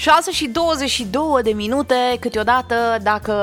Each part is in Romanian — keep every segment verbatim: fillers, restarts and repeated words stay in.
șase și douăzeci și două de minute. Câteodată, dacă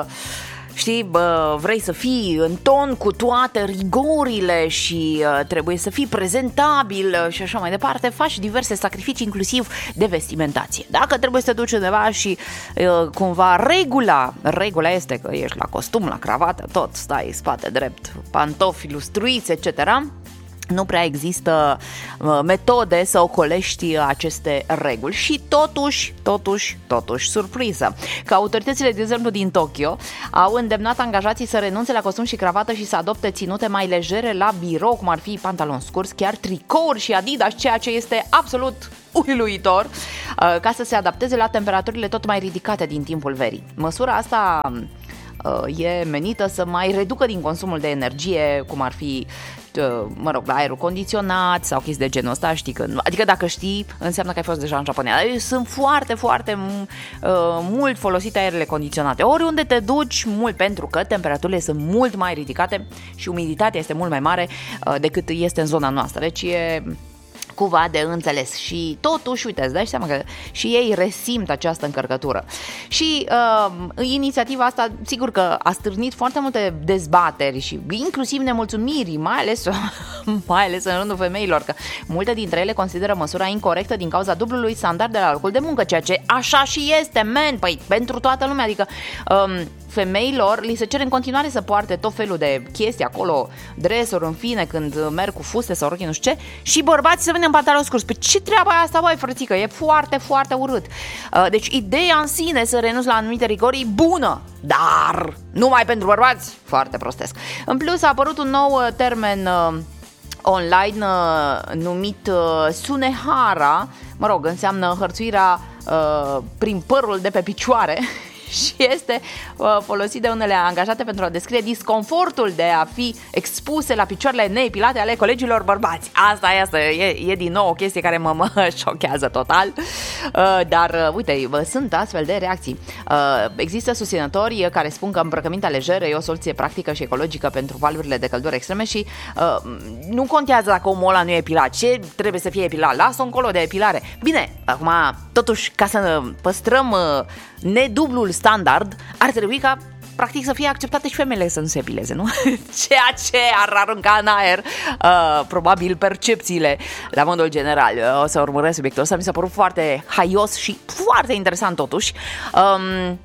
știi, bă, vrei să fii în ton cu toate rigorile și uh, trebuie să fii prezentabil uh, și așa mai departe, faci diverse sacrificii, inclusiv de vestimentație. Dacă trebuie să te duci undeva și uh, cumva regula, regula este că ești la costum, la cravată, tot stai spate drept, pantofi lustruiți, et cetera, nu prea există uh, metode să ocolești aceste reguli și totuși, totuși, totuși, surpriză, că autoritățile, de exemplu, din Tokyo au îndemnat angajații să renunțe la costum și cravată și să adopte ținute mai legere la birou, cum ar fi pantaloni scurți, chiar tricouri și Adidas, ceea ce este absolut uluitor, uh, ca să se adapteze la temperaturile tot mai ridicate din timpul verii. Măsura asta uh, e menită să mai reducă din consumul de energie, cum ar fi mă rog, la aerul condiționat sau chestii de genul ăsta, știi că, adică dacă știi, înseamnă că ai fost deja în Japonia. Sunt foarte, foarte uh, mult folosite aerele condiționate. Oriunde te duci, mult, pentru că temperaturile sunt mult mai ridicate și umiditatea este mult mai mare uh, decât este în zona noastră. Deci e cumva de înțeles și totuși, uite, îți dai seama că și ei resimt această încărcătură. Și uh, inițiativa asta, sigur că a stârnit foarte multe dezbateri și inclusiv nemulțumiri, mai ales, mai ales în rândul femeilor, că multe dintre ele consideră măsura incorectă din cauza dublului standard de la locul de muncă, ceea ce așa și este, man, păi pentru toată lumea, adică um, femeilor li se cere în continuare să poarte tot felul de chestii acolo, dresuri, în fine, când merg cu fuste sau rochii, nu știu ce, și bărbații să vină în pantaloni scurți. Pe ce treaba e asta, băi, frățică? E foarte, foarte urât. Deci ideea în sine să renunți la anumite rigori e bună, dar numai pentru bărbați, foarte prostesc. În plus a apărut un nou termen uh, online uh, numit uh, Sunehara, mă rog, înseamnă hărțuirea uh, prin părul de pe picioare și este uh, folosit de unele angajate pentru a descrie disconfortul de a fi expuse la picioarele neepilate ale colegilor bărbați. Asta e, asta e, e din nou o chestie care mă, mă șochează total, uh, dar uh, uite, uh, sunt astfel de reacții. Uh, există susținători care spun că îmbrăcămintea lejeră e o soluție practică și ecologică pentru valurile de căldură extreme și uh, nu contează dacă omul ăla nu e epilat. Ce trebuie să fie epilat? Lasă-o încolo de epilare. Bine, acum, totuși, ca să păstrăm uh, nedublul standard, ar trebui ca practic să fie acceptate și femeile să nu se epileze, nu? Ceea ce ar arunca în aer uh, probabil percepțiile la modul general. O să urmăresc subiectul ăsta, mi s-a părut foarte haios și foarte interesant totuși. Um,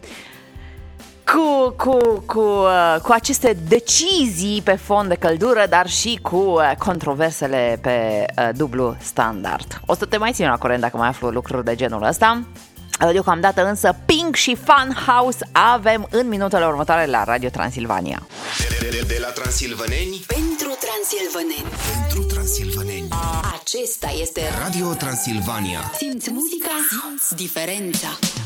Cu, cu, cu, uh, cu aceste decizii pe fond de căldură, dar și cu uh, controversele pe uh, dublu standard. O să te mai țin la curent dacă mai aflu lucruri de genul ăsta. Deocamdată însă Pink și Fun House avem în minutele următoare la Radio Transilvania. De, de, de, de la transilvaneni pentru transilvaneni. Pentru transilvaneni. Acesta este Radio Transilvania. Simți muzica, simți diferența.